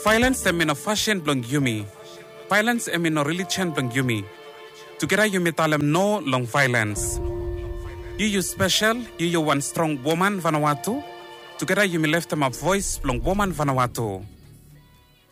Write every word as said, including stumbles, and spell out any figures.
Violence em in a fashion blong yumi. Violence em in a religion blong yumi. Together you metalem no long violence. You you special, you you one strong woman Vanuatu. Together you me left them a voice blong woman Vanuatu.